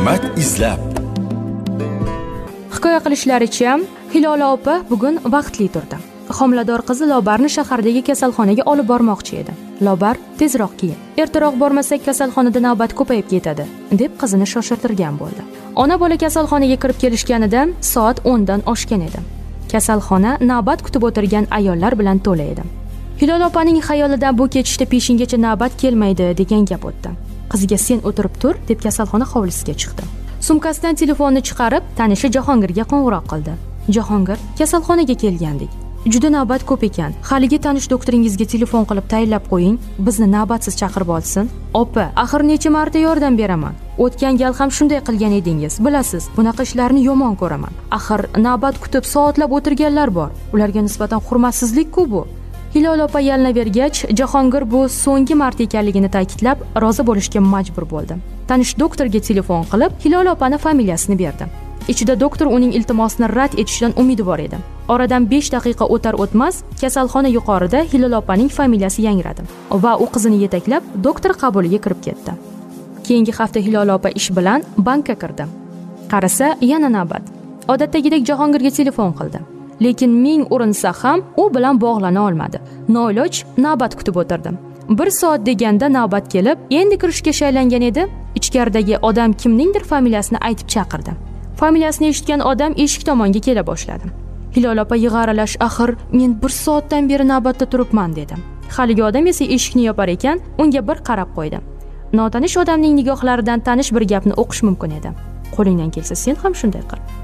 hikmat izlab. Hikoya qilishlaricha, Hilola opa bugun vaqtli turdi. Homilador qizi Lobarni shahardagi kasalxonaga olib bormoqchi edi. Lobar tezroq kel. Ertaroq bormasak kasalxonada navbat ko'payib ketadi, deb qizini shoshirtirgan bo'ldi. Ona bola kasalxonaga kirib kelishganida soat 10 dan oshgan edi. Kasalxona navbat kutib o'tirgan ayollar bilan to'la edi. Hilola opaning xayolida bu ketishda peshingacha navbat kelmaydi degan gap o'tdi. Qiziga sen o'tirib tur deb kasalxona hovlisiga chiqdi. Sumkasidan telefonni chiqarib, tanishi Jahongirga qo'ng'iroq qildi. Jahongir, kasalxonaga kelgandik. Juda navbat ko'p ekan. Haligi tanish doktoringizga telefon qilib tayinlab qo'ying, bizni navbatsiz chaqirib olsin. Opa, axir necha marta yordam beraman. O'tgan gal ham shunday qilgan edingiz. Bilasiz, bunaqa ishlarni yomon ko'raman. Axir navbat kutib soatlab o'tirganlar bor. Ularga nisbatan hurmatsizlik-ku bu. Hilola opa yalinavergach, Jahongir bu so'nggi marta ekanligini ta'kidlab, rozi bo'lishga majbur bo'ldi. Tanish doktorga telefon qilib, Hilola opani familiyasini berdi. Ichida doktor uning iltimosini rad etishidan umidvor edi. Oradan 5 daqiqa o'tar-o'tmas, kasalxona yuqorida Hilola opaning familiyasi yangradi va u qizini yetaklab doktor qabuliga kirib ketdi. Keyingi hafta Hilola opa ish bilan bankka kirdi. Qarasa, yana navbat. Odatdagidek Jahongirga telefon qildi. Lekin ming urinsa ham u bilan bog'lana olmadi. Noiloj navbat kutib o'tirdim. 1 soat deganda navbat kelib, endi kirishga shaylangan edi. Ichkaridagi odam kimningdir familiyasini aytib chaqirdi. Familiyasini eshitgan odam eshik tomonga kela boshladi. Hilola opa yig'aralash, axir men 1 soatdan beri navbatda turibman dedi. Haligi odam esa eshikni yopar ekan, unga bir qarab qo'ydi. Notanish odamning nigohlaridan tanish bir gapni o'qish mumkin edi. Qo'lingdan kelsa sen ham shunday qil.